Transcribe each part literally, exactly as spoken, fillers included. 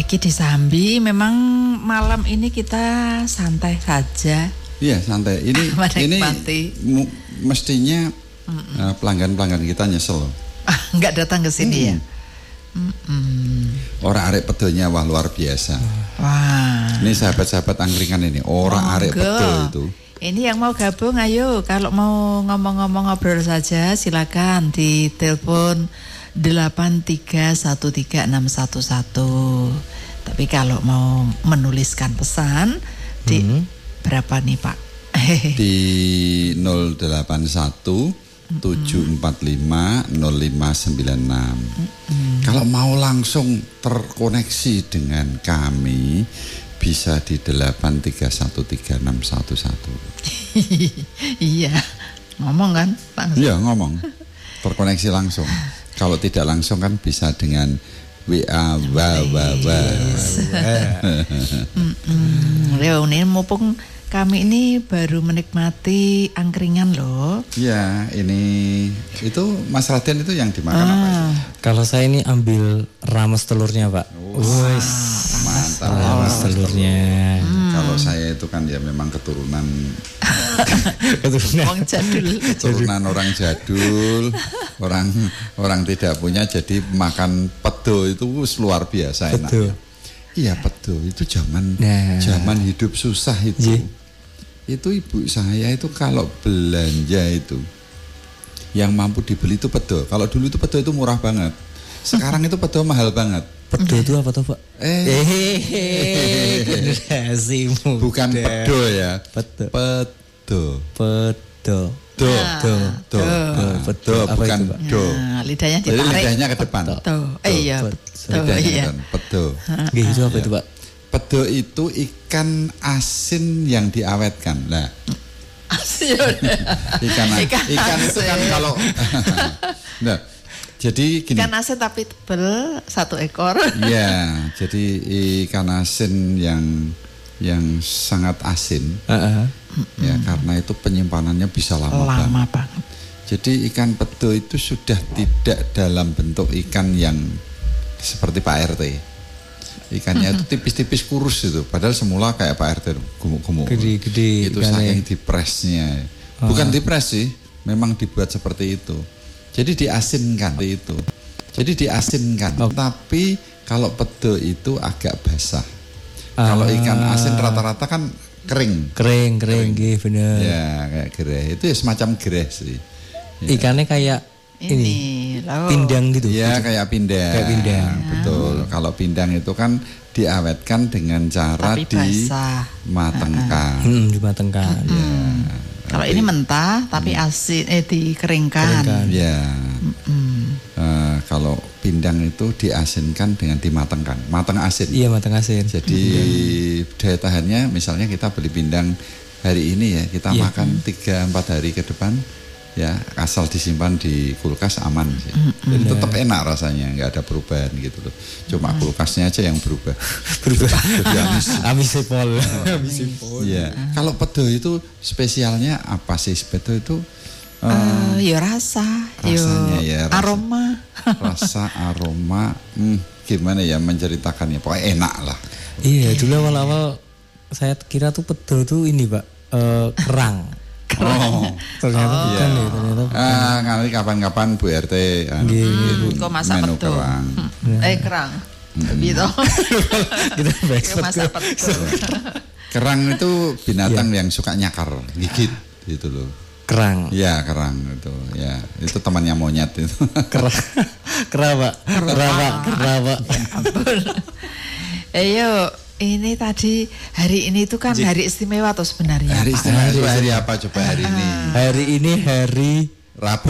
Iki di Sambi memang malam ini kita santai saja. Iya santai. Ini ini mu, mestinya uh, pelanggan-pelanggan kita nyesel. Enggak datang ke sini hmm. ya. Mm-mm. Orang arek pedonya wah luar biasa. Wah. Ini sahabat-sahabat angkringan ini orang oh, arek pedo itu. Ini yang mau gabung ayo, kalau mau ngomong-ngomong ngobrol saja silakan di telepon delapan tiga satu tiga enam satu satu. Tapi kalau mau menuliskan pesan di hmm. berapa nih Pak? Di nol delapan satu tujuh empat lima nol lima sembilan enam. Mm-hmm. Kalau mau langsung terkoneksi dengan kami bisa di delapan tiga satu tiga enam satu satu. Iya, ngomong kan langsung. Iya, ngomong. Terkoneksi langsung. Kalau tidak langsung kan bisa dengan W A wa wa wa. Leo ini mumpung kami ini baru menikmati angkringan loh. Iya, ini itu Mas Raden itu yang dimakan ah. apa itu? Kalau saya ini ambil rames telurnya Pak. Oh, Wes, mantap. Rames telurnya. Hmm. Kalau saya itu kan ya memang keturunan keturunan orang jadul. Keturunan orang jadul, orang orang tidak punya jadi makan pedo itu luar biasa enaknya. Iya pedo itu zaman nah. zaman hidup susah itu. Ye. Itu ibu saya itu kalau belanja itu yang mampu dibeli itu pedo. Kalau dulu itu pedo itu murah banget. Sekarang itu pedo mahal banget. Pedo itu apa tuh Pak? Eh, bukan pedo ya. Pedo. Pedo. Pedo. Do, do, do, pedo, bukan do. Nah, lidahnya ditarik. Jadi lidahnya ke depan. Pedo. Eh iya, lidahnya ke depan. Pedo. Itu apa itu Pak? Pedo itu ikan asin yang diawetkan. Nah, asin. ikan, ikan, ikan itu kan kalau. Nah, jadi gini. Ikan asin tapi tebel satu ekor. Iya, jadi ikan asin yang yang sangat asin. Uh-huh. Ya, mm. karena itu penyimpanannya bisa lama, lama banget. banget. Jadi ikan pedo itu sudah tidak dalam bentuk ikan yang seperti Pak R T. Ikannya mm-hmm. itu tipis-tipis kurus itu. Padahal semula kayak Pak R T gemuk-gemuk. Gede-gede. Itu saking dipresnya. Bukan dipres sih, memang dibuat seperti itu. Jadi diasinkan itu. Jadi diasinkan. Oh. Tapi kalau pedo itu agak basah. Ah. Kalau ikan asin rata-rata kan kering, kering, kering, kering. Bener. Ya kayak gereh, itu ya semacam gereh sih. Ya. Ikannya kayak ini, ini pindang gitu. Ya kayak pindang. Kayak pindang. Ya. Betul. Kalau pindang itu kan diawetkan dengan cara dimatengkan. Hmm, dimatengkan. Hmm. Ya. Kalau ini mentah tapi asin, eh dikeringkan. Keringkan. Ya. Hmm. Uh, kalau pindang itu diasinkan dengan dimatangkan, matang asin. Iya, matang asin. Jadi hmm. daya tahannya, misalnya kita beli pindang hari ini ya, kita yeah. makan tiga empat hari ke depan, ya asal disimpan di kulkas aman sih. Hmm. Jadi yeah. tetap enak rasanya, nggak ada perubahan gitu loh. Cuma hmm. kulkasnya aja yang berubah. Berubah. Jadi amis. Amisipol. Amisipol. Iya. Kalau pedo itu spesialnya apa sih? Pedo itu Uh, uh, ya rasa, rasanya ya rasa, aroma, rasa aroma, hmm, gimana ya menceritakannya, pokoknya enak lah. Iya, dulu awal-awal saya kira tuh pedo tuh ini Pak, uh, kerang. Kerang. Oh, ternyata oh. bukan ya, ternyata bukan. Ah, nanti kapan-kapan Bu R T, anu, hmm, kok masak menu pedo? Kerang. Hmm. Eh kerang, hmm. gitu. Kita masak pedo. Kerang itu binatang yeah. yang suka nyakar, gigit, gitu loh. Kerang. Ya kerang itu, ya itu temannya monyet itu. Kerang, keraba, keraba, keraba. Ya ampun. Ayo, ini tadi hari ini itu kan hari istimewa atau sebenarnya? Hari istimewa itu hari apa coba hari ini? Hari ini hari Rabu.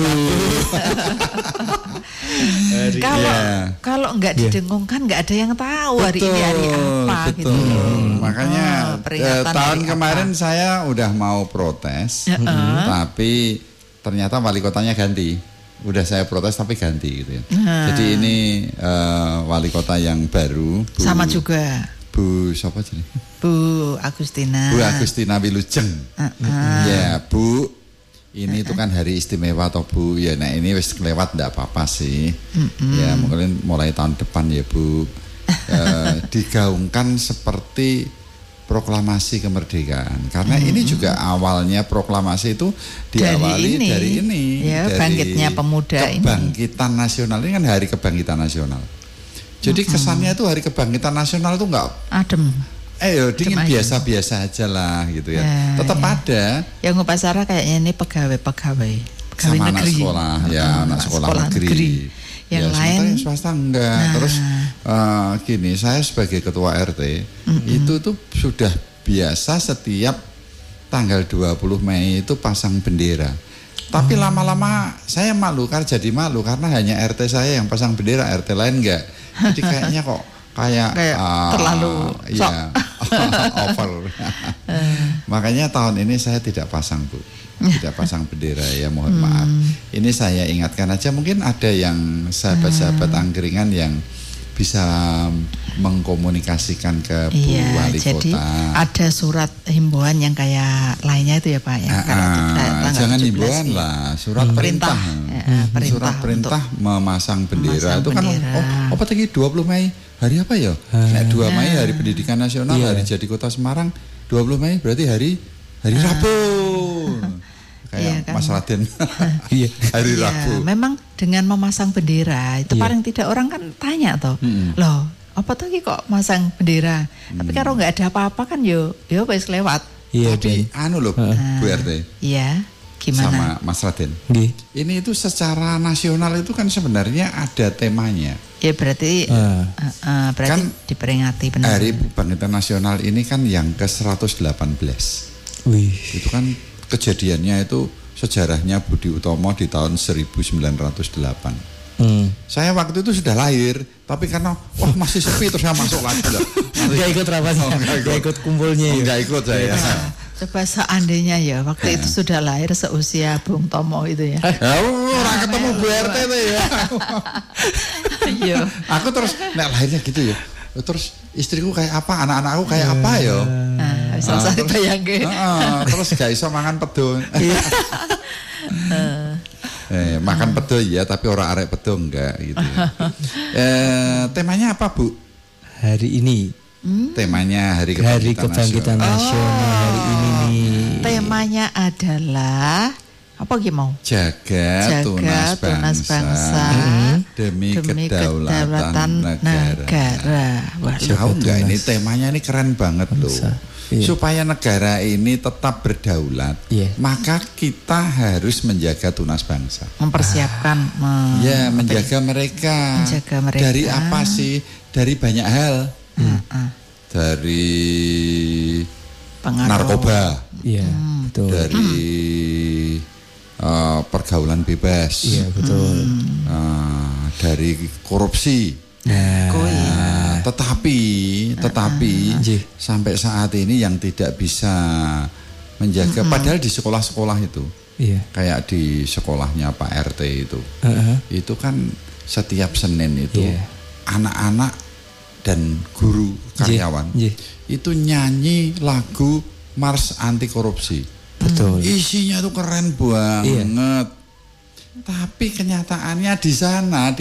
Kalau ya. kalau nggak didengungkan nggak ada yang tahu hari betul, ini hari apa betul. gitu. Makanya oh, eh, tahun kemarin apa? Saya udah mau protes, uh-uh. tapi ternyata wali kotanya ganti. Udah saya protes tapi ganti gitu ya. Uh. Jadi ini uh, wali kota yang baru. Bu, sama juga. Bu siapa sih? Bu Agustina. Bu Agustina Wilujeng. Uh-uh. Ya Bu. Ini itu kan hari istimewa toh Bu. Ya nah ini wis kelewat enggak apa-apa sih. Mm-hmm. Ya mungkin mulai tahun depan ya Bu. eh, digaungkan seperti proklamasi kemerdekaan. Karena hmm. ini juga awalnya proklamasi itu diawali dari ini, dari, ini, ya, dari bangkitnya pemuda kebangkitan ini. Nasional. Ini kan hari kebangkitan nasional. Jadi hmm. kesannya itu hari kebangkitan nasional itu enggak adem. Eh yo, dingin biasa-biasa aja lah gitu ya. ya Tetap ya. ada. Yang upacara kayaknya ini pegawai-pegawai. Pegawai sama negeri. anak sekolah, ya hmm, anak sekolah, sekolah negeri. negeri. Yang ya, lain yang swasta enggak. Nah. Terus uh, gini, saya sebagai ketua R T mm-hmm. itu tuh sudah biasa setiap tanggal dua puluh Mei itu pasang bendera. Tapi oh. lama-lama saya malu karena jadi malu karena hanya R T saya yang pasang bendera, R T lain enggak. Jadi kayaknya kok kayak, kayak uh, terlalu ya over. Makanya tahun ini saya tidak pasang, Bu. Tidak pasang bendera, ya mohon hmm. maaf. Ini saya ingatkan aja, mungkin ada yang sahabat-sahabat hmm. angkringan yang bisa mengkomunikasikan ke Bu iya, Wali jadi Kota. Ada surat himbauan yang kayak lainnya itu ya Pak ya. Ah, jangan himbauan ya. lah, surat hmm. perintah. Ya, perintah. Surat perintah memasang bendera memasang itu bendera. Kan oh, apa tadi dua puluh Mei hari apa ya? Nah, dua Mei hari Pendidikan Nasional, iya. hari jadi Kota Semarang. dua puluh Mei berarti hari hari ah. Rabu. Kayak iya, kan? Mas Raden hari iya, Rabu. Memang dengan memasang bendera itu iya. paling tidak orang kan tanya toh, hmm. loh apa tuh kok masang bendera? Hmm. Tapi kalau nggak ada apa-apa kan yo yo wis lewat. Iya, tapi dan, anu loh nah, Bu R T. Iya, gimana? Sama Mas Raden. Gih. Ini itu secara nasional itu kan sebenarnya ada temanya. Ya berarti uh. Uh, uh, berarti kan diperingati benar. Hari Kebangkitan Nasional ini kan yang ke seratus delapan belas. Wih. Itu kan kejadiannya itu sejarahnya Budi Utomo di tahun seribu sembilan ratus delapan. Hmm. Saya waktu itu sudah lahir, tapi karena wah masih sepi terus saya masuk lagi loh. Gak ikut rapatnya, oh, gak, gak ikut kumpulnya ya. Gak ikut saya. Nah, coba seandainya ya waktu itu sudah lahir seusia Bung Tomo itu ya. Oh, orang ketemu Bu R T itu ya. Iya. Aku terus nek lahirnya gitu ya. Terus istriku kayak apa, anak-anakku kayak apa ya? Nah, bisa usah dibayangke. Heeh, terus gak iso mangan pedo. Eh, makan pedo ya, tapi orang arek pedo enggak gitu ya. eh, temanya apa, Bu? Hari ini. Hmm? Temanya Hari Kebangkitan, Hari Kebangkitan Nasional, Nasional oh, hari ini nih. Temanya adalah apa gimana? Jaga, Jaga tunas bangsa, tunas bangsa demi, demi kedaulatan, kedaulatan negara. negara. Wah, tahu enggak ini temanya ini keren banget loh. Iya. Supaya negara ini tetap berdaulat, iya. maka kita harus menjaga tunas bangsa. Mempersiapkan, ah. me- ya menjaga mereka. menjaga mereka. Dari apa sih? Dari banyak hal. Hmm. Uh-uh. Dari pengaruh narkoba, iya, hmm. betul. Dari hmm. uh, pergaulan bebas, iya betul. Uh, dari korupsi. Nah, nah, tetapi, tetapi uh, sampai saat ini yang tidak bisa menjaga, uh, padahal di sekolah-sekolah itu, iya. kayak di sekolahnya Pak R T itu, uh-huh. itu kan setiap Senin itu yeah. anak-anak dan guru karyawan yeah. Yeah. itu nyanyi lagu Mars Anti Korupsi. Betul. Isinya tuh keren banget. Iya. Tapi kenyataannya di sana